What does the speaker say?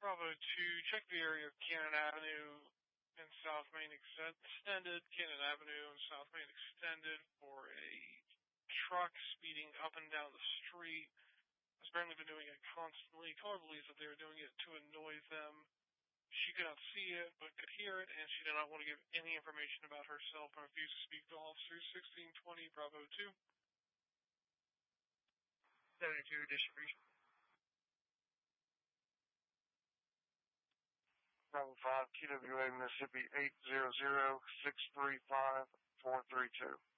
Bravo 2, check the area of Cannon Avenue and South Main Extended, Cannon Avenue and South Main Extended for a truck speeding up and down the street. Has apparently been doing it constantly. Caller believes that they were doing it to annoy them. She could not see it, but could hear it, and she did not want to give any information about herself and refused to speak to officers. 1620 Bravo 2. 72 distribution. Bravo 5, TWA, Mississippi 800-635-432.